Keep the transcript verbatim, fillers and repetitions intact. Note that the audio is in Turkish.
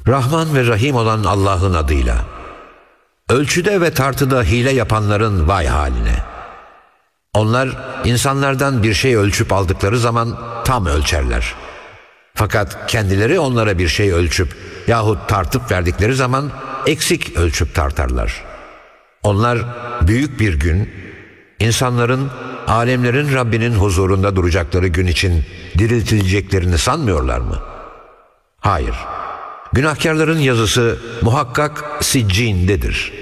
Rahman ve Rahim olan Allah'ın adıyla. Ölçüde ve tartıda hile yapanların vay haline. Onlar insanlardan bir şey ölçüp aldıkları zaman tam ölçerler. Fakat kendileri onlara bir şey ölçüp yahut tartıp verdikleri zaman eksik ölçüp tartarlar. Onlar büyük bir gün, insanların, alemlerin Rabbinin huzurunda duracakları gün için diriltileceklerini sanmıyorlar mı? Hayır. Günahkarların yazısı muhakkak siccindedir.